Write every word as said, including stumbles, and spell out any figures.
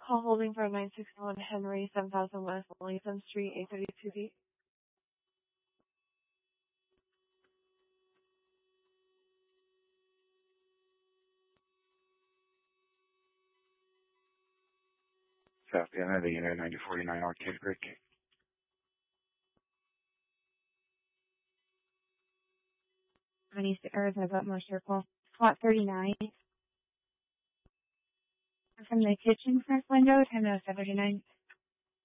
Call holding for nine sixty-one Henry, seven thousand West Latham Street, eight thirty-two B. South Vienna, the unit ninety forty-nine Arcade Creek. On East Arizona, Butmore Circle, slot thirty-nine. From the kitchen front window, time now seven thirty-nine.